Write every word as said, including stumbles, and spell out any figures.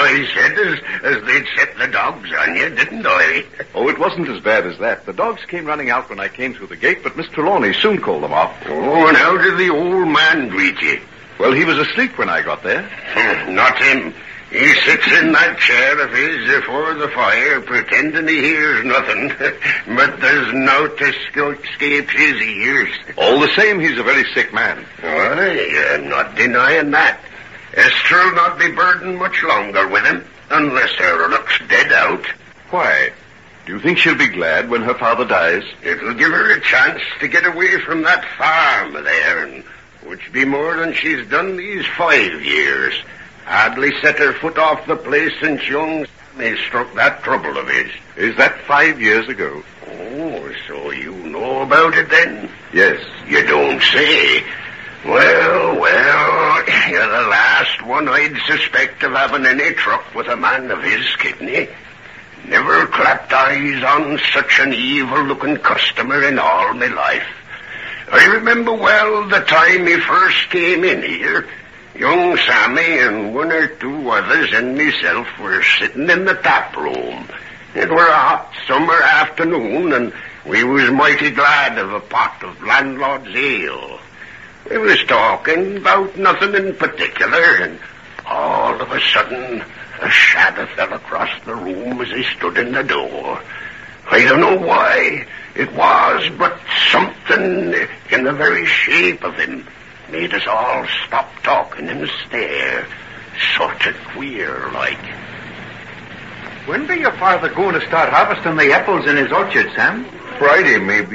I said as, as they'd set the dogs on you, didn't I? Oh, it wasn't as bad as that. The dogs came running out when I came through the gate, but Miss Trelawney soon called them off. Oh, and how did the old man greet you? Well, he was asleep when I got there. Not him. He sits in that chair of his before the fire, pretending he hears nothing. But there's nought escapes his ears. All the same, he's a very sick man. Aye, I'm not denying that. Esther'll not be burdened much longer with him, unless her luck's dead out. Why? Do you think she'll be glad when her father dies? It'll give her a chance to get away from that farm there, and which be more than she's done these five years. Hardly set her foot off the place since young Sammy struck that trouble of his. Is that five years ago? Oh, so you know about it then? Yes. You don't say. Well, well, you're the last one I'd suspect of having any truck with a man of his kidney. Never clapped eyes on such an evil-looking customer in all my life. I remember well the time he first came in here. Young Sammy and one or two others and myself were sitting in the tap room. It were a hot summer afternoon, and we was mighty glad of a pot of landlord's ale. We was talking about nothing in particular, and all of a sudden a shadow fell across the room as he stood in the door. I don't know why it was, but something in the very shape of him made us all stop talking and stare. Sort of queer, like. When be your father going to start harvesting the apples in his orchard, Sam? Friday, maybe.